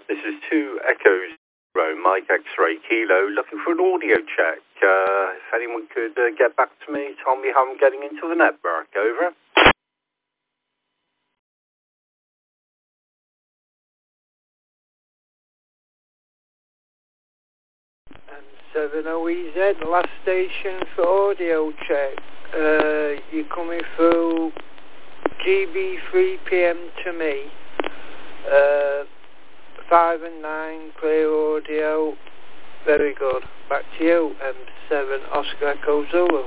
This is 2 Echoes Zero, Mike X-Ray Kilo, looking for an audio check. If anyone could get back to me, tell me how I'm getting into the network. Over. M7OEZ, last station for audio check. You're coming through GB 3 PM to me. 5 and 9, clear audio. Very good. Back to you, M7 Oscar Echo Zulu.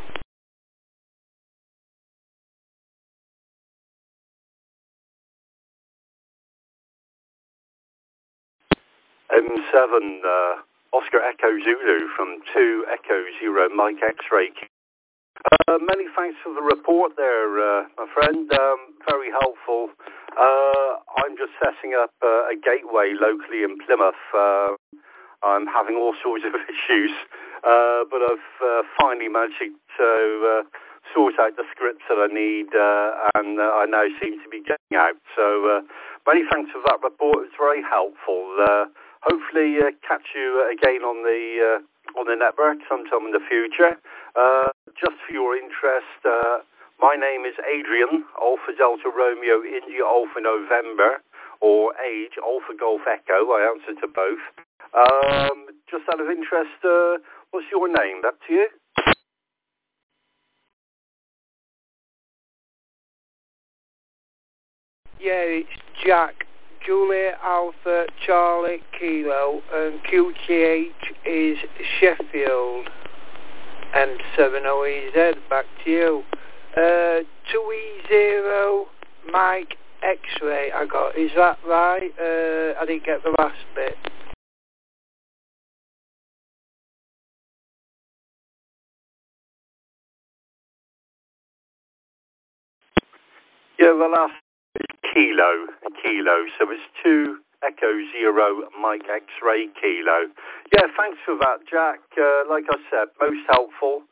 M7 Oscar Echo Zulu from 2 Echo Zero Mike X-Ray. Many thanks for the report there, my friend. Very helpful. I'm just setting up a gateway locally in Plymouth. I'm having all sorts of issues, but I've finally managed to sort out the scripts that I need, and I now seem to be getting out. So many thanks for that report. It's very helpful. Hopefully catch you again on the network sometime in the future. Just for your interest, my name is Adrian, Alpha Delta Romeo India Alpha November, or Age Alpha Golf Echo. I answer to both. Just out of interest, what's your name? Back to you. Yeah, it's Jack, Juliet Alpha Charlie Kilo, and QTH is Sheffield. M7OEZ, back to you. 2E0 Mike X-Ray I got, is that right? I didn't get the last bit. Yeah, the last is Kilo, so it's 2 Echo Zero Mike X-Ray Kilo. Yeah, thanks for that, Jack. Like I said, most helpful.